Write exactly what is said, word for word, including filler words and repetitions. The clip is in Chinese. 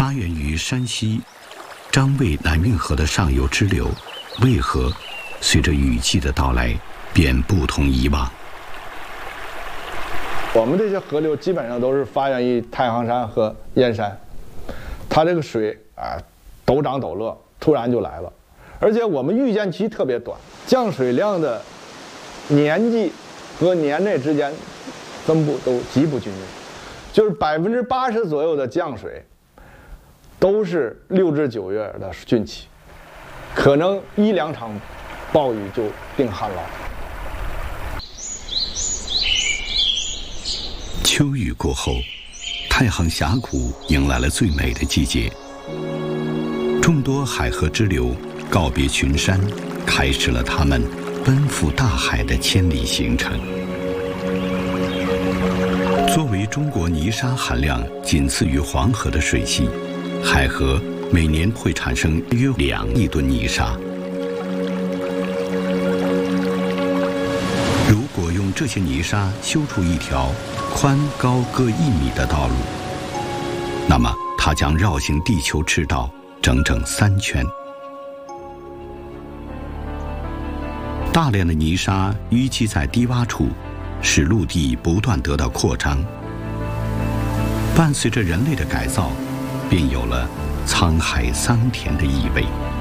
发源于山西张卫南运河的上游支流渭河，随着雨季的到来，便不同以往。 我们这些河流基本上都是发源于太行山和燕山，它这个水啊，陡涨陡落，突然就来了，而且我们预见期特别短，降水量的年纪和年内之间分布都极不均匀，就是百分之八十左右的降水都是六至九月的汛期，可能一两场暴雨就定旱涝。 秋雨过后，太行峡谷迎来了最美的季节。众多海河支流告别群山，开始了他们奔赴大海的千里行程。作为中国泥沙含量仅次于黄河的水系，海河每年会产生约两亿吨泥沙。如果用这些泥沙修出一条宽高各一米的道路，那么它将绕行地球赤道整整三圈。大量的泥沙淤积在低洼处，使陆地不断得到扩张。伴随着人类的改造，便有了沧海桑田的意味。